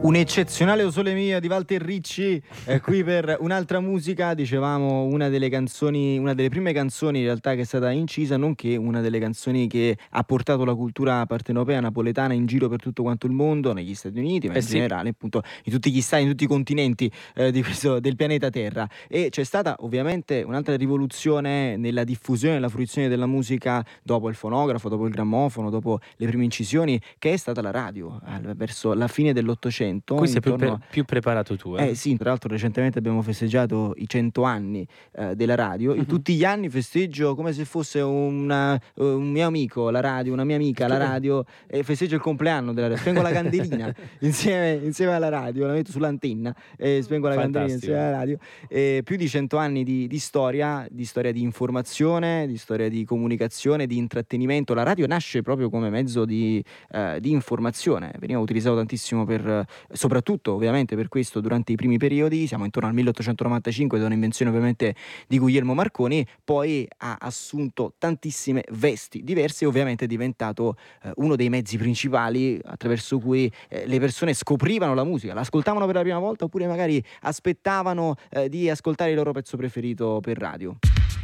Un'eccezionale O Sole Mio di Walter Ricci, qui per un'altra musica, dicevamo una delle prime canzoni in realtà che è stata incisa, nonché una delle canzoni che ha portato la cultura partenopea napoletana in giro per tutto quanto il mondo, negli Stati Uniti, ma in Sì. generale appunto in tutti gli stati, in tutti i continenti del pianeta Terra. E c'è stata ovviamente un'altra rivoluzione nella diffusione e nella fruizione della musica dopo il fonografo, dopo il grammofono, dopo le prime incisioni, che è stata la radio, verso la fine dell'Ottocento. Qui sei Intorno più preparato tu, sì, tra l'altro recentemente abbiamo festeggiato i 100 anni della radio. Io tutti gli anni festeggio come se fosse un mio amico la radio, una mia amica la radio, e festeggio il compleanno della radio. Spengo la candelina insieme alla radio, la metto sull'antenna e spengo la candelina Fantastico. insieme alla radio. Più di 100 anni di storia di informazione, di storia di comunicazione, di intrattenimento. La radio nasce proprio come mezzo di informazione, veniva utilizzato tantissimo soprattutto ovviamente per questo durante i primi periodi, siamo intorno al 1895, da un'invenzione ovviamente di Guglielmo Marconi, poi ha assunto tantissime vesti diverse e ovviamente è diventato uno dei mezzi principali attraverso cui le persone scoprivano la musica, l'ascoltavano per la prima volta oppure magari aspettavano di ascoltare il loro pezzo preferito per radio.